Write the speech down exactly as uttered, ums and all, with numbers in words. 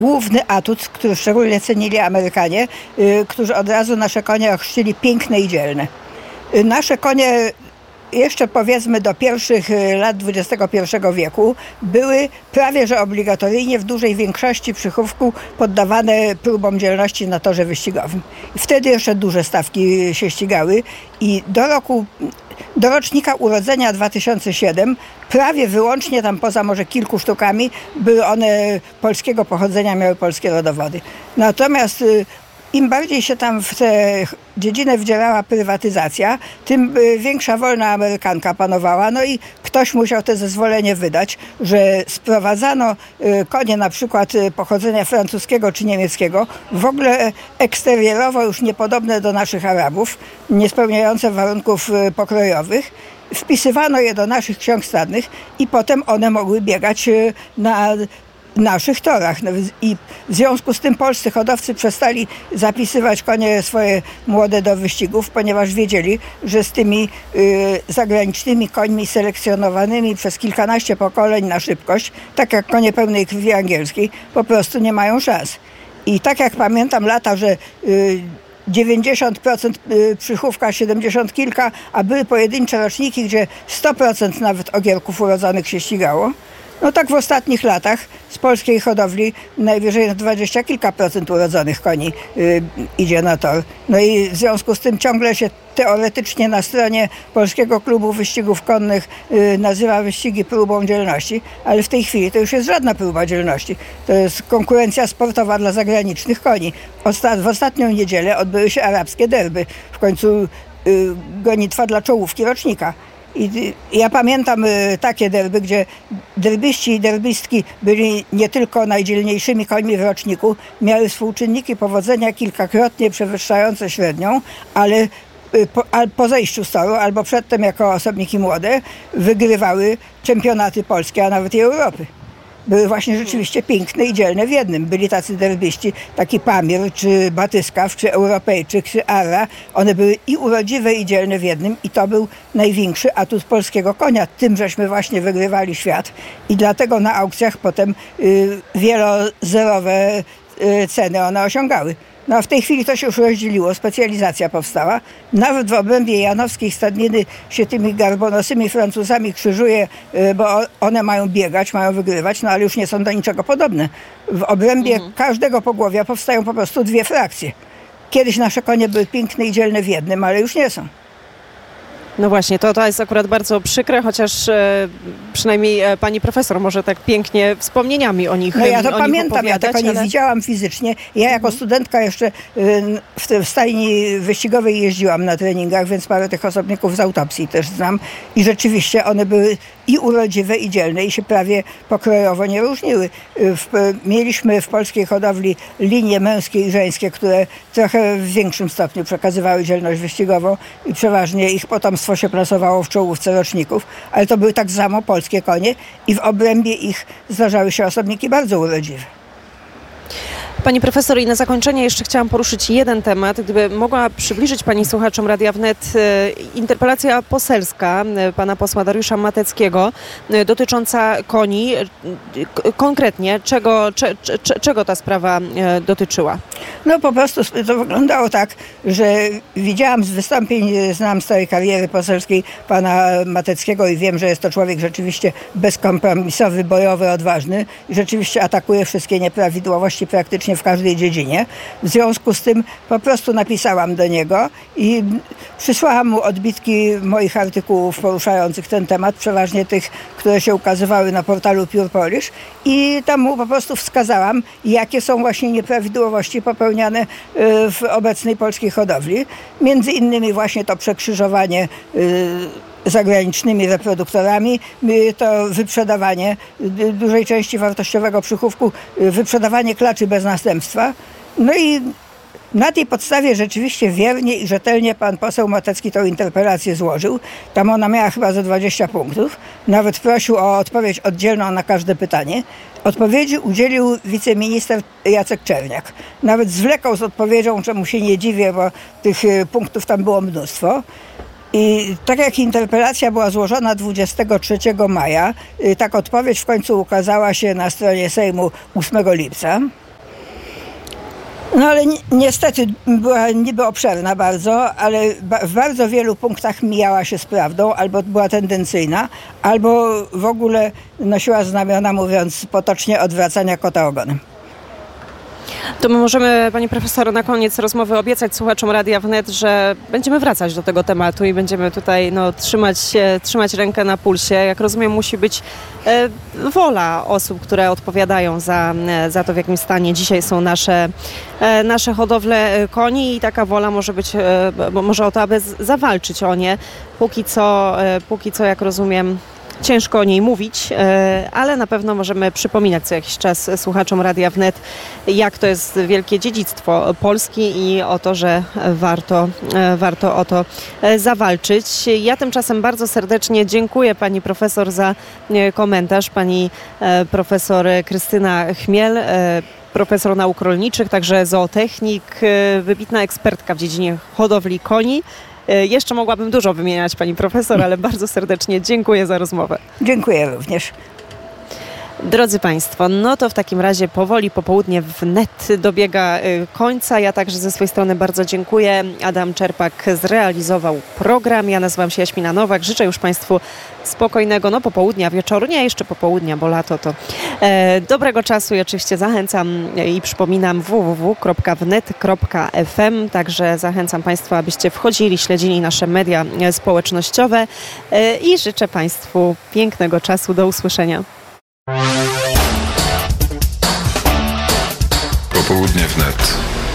główny atut, który szczególnie cenili Amerykanie, którzy od razu nasze konie ochrzcili piękne i dzielne. Nasze konie jeszcze powiedzmy do pierwszych lat dwudziestego pierwszego wieku były prawie że obligatoryjnie w dużej większości przychówku poddawane próbom dzielności na torze wyścigowym. I wtedy jeszcze duże stawki się ścigały i do roku, do rocznika urodzenia dwa tysiące siódmego prawie wyłącznie tam poza może kilku sztukami były one polskiego pochodzenia, miały polskie rodowody. Natomiast im bardziej się tam w tę dziedzinę wdzierała prywatyzacja, tym większa wolna amerykanka panowała. No i ktoś musiał te zezwolenie wydać, że sprowadzano konie na przykład pochodzenia francuskiego czy niemieckiego, w ogóle eksterierowo już niepodobne do naszych Arabów, nie spełniające warunków pokrojowych. Wpisywano je do naszych ksiąg stadnych i potem one mogły biegać na naszych torach. I w związku z tym polscy hodowcy przestali zapisywać konie swoje młode do wyścigów, ponieważ wiedzieli, że z tymi y, zagranicznymi końmi selekcjonowanymi przez kilkanaście pokoleń na szybkość, tak jak konie pełnej krwi angielskiej, po prostu nie mają szans. I tak jak pamiętam lata, że y, dziewięćdziesiąt procent przychówka, siedemdziesiąt kilka, a były pojedyncze roczniki, gdzie sto procent nawet ogierków urodzonych się ścigało. No tak w ostatnich latach z polskiej hodowli najwyżej dwadzieścia kilka procent urodzonych koni y, idzie na tor. No i w związku z tym ciągle się teoretycznie na stronie Polskiego Klubu Wyścigów Konnych y, nazywa wyścigi próbą dzielności, ale w tej chwili to już jest żadna próba dzielności. To jest konkurencja sportowa dla zagranicznych koni. Osta- w ostatnią niedzielę odbyły się arabskie derby. W końcu y, gonitwa dla czołówki rocznika. I ja pamiętam takie derby, gdzie derbyści i derbistki byli nie tylko najdzielniejszymi końmi w roczniku, miały współczynniki powodzenia kilkakrotnie przewyższające średnią, ale po, po zejściu z toru albo przedtem jako osobniki młode wygrywały czempionaty polskie, a nawet i Europy. Były właśnie rzeczywiście piękne i dzielne w jednym. Byli tacy derbyści, taki Pamir, czy Batyskaw, czy Europejczyk, czy Arra. One były i urodziwe, i dzielne w jednym i to był największy atut polskiego konia. Tym żeśmy właśnie wygrywali świat i dlatego na aukcjach potem y, wielozerowe y, ceny one osiągały. No a w tej chwili to się już rozdzieliło, specjalizacja powstała. Nawet w obrębie janowskiej stadniny się tymi garbonosymi Francuzami krzyżuje, bo one mają biegać, mają wygrywać, no ale już nie są do niczego podobne. W obrębie mhm. każdego pogłowia powstają po prostu dwie frakcje. Kiedyś nasze konie były piękne i dzielne w jednym, ale już nie są. No właśnie, to, to jest akurat bardzo przykre, chociaż e, przynajmniej e, pani profesor może tak pięknie wspomnieniami o nich No ja to pamiętam, ja tego nie ale... widziałam fizycznie. Ja jako mhm. studentka jeszcze y, w, w stajni wyścigowej jeździłam na treningach, więc parę tych osobników z autopsji też znam. I rzeczywiście one były i urodziwe, i dzielne i się prawie pokrojowo nie różniły. W, mieliśmy w polskiej hodowli linie męskie i żeńskie, które trochę w większym stopniu przekazywały dzielność wyścigową i przeważnie ich potomstwo się plasowało w czołówce roczników, ale to były tak samo polskie konie i w obrębie ich zdarzały się osobniki bardzo urodziwe. Pani profesor, i na zakończenie jeszcze chciałam poruszyć jeden temat. Gdyby mogła przybliżyć pani słuchaczom Radia Wnet interpelacja poselska pana posła Dariusza Mateckiego dotycząca koni. Konkretnie, czego, cze, cze, czego ta sprawa dotyczyła? No po prostu to wyglądało tak, że widziałam z wystąpień, znam z całej kariery poselskiej pana Mateckiego i wiem, że jest to człowiek rzeczywiście bezkompromisowy, bojowy, odważny i rzeczywiście atakuje wszystkie nieprawidłowości praktycznie w każdej dziedzinie. W związku z tym po prostu napisałam do niego i przysłałam mu odbitki moich artykułów poruszających ten temat, przeważnie tych, które się ukazywały na portalu Pure Polish i tam mu po prostu wskazałam, jakie są właśnie nieprawidłowości popełniane w obecnej polskiej hodowli. Między innymi właśnie to przekrzyżowanie zagranicznymi reproduktorami, to wyprzedawanie dużej części wartościowego przychówku, wyprzedawanie klaczy bez następstwa. No i na tej podstawie rzeczywiście wiernie i rzetelnie pan poseł Matecki tą interpelację złożył. Tam ona miała chyba ze dwadzieścia punktów. Nawet prosił o odpowiedź oddzielną na każde pytanie. Odpowiedzi udzielił wiceminister Jacek Czerniak. Nawet zwlekał z odpowiedzią, czemu się nie dziwię, bo tych punktów tam było mnóstwo. I tak jak interpelacja była złożona dwudziestego trzeciego maja, tak odpowiedź w końcu ukazała się na stronie Sejmu ósmego lipca. No ale ni- niestety była niby obszerna bardzo, ale ba- w bardzo wielu punktach mijała się z prawdą, albo była tendencyjna, albo w ogóle nosiła znamiona, mówiąc potocznie, odwracania kota ogonem. To my możemy, pani profesor, na koniec rozmowy obiecać słuchaczom Radia Wnet, że będziemy wracać do tego tematu i będziemy tutaj no, trzymać, trzymać rękę na pulsie. Jak rozumiem, musi być e, wola osób, które odpowiadają za, za to, w jakim stanie dzisiaj są nasze, e, nasze hodowle koni i taka wola może być, e, może o to, aby z, zawalczyć o nie. Póki co, e, póki co, jak rozumiem, ciężko o niej mówić, ale na pewno możemy przypominać co jakiś czas słuchaczom Radia Wnet, jak to jest wielkie dziedzictwo Polski i o to, że warto, warto o to zawalczyć. Ja tymczasem bardzo serdecznie dziękuję pani profesor za komentarz. Pani profesor Krystyna Chmiel, profesor nauk rolniczych, także zootechnik, wybitna ekspertka w dziedzinie hodowli koni. Jeszcze mogłabym dużo wymieniać, pani profesor, ale bardzo serdecznie dziękuję za rozmowę. Dziękuję również. Drodzy Państwo, no to w takim razie powoli popołudnie wnet dobiega końca. Ja także ze swojej strony bardzo dziękuję. Adam Czerpak zrealizował program. Ja nazywam się Jaśmina Nowak. Życzę już Państwu spokojnego no popołudnia, wieczoru. Nie, jeszcze popołudnia, bo lato to e, dobrego czasu i oczywiście zachęcam i przypominam w w w kropka wnet kropka f m. Także zachęcam Państwa, abyście wchodzili, śledzili nasze media społecznościowe e, i życzę Państwu pięknego czasu. Do usłyszenia.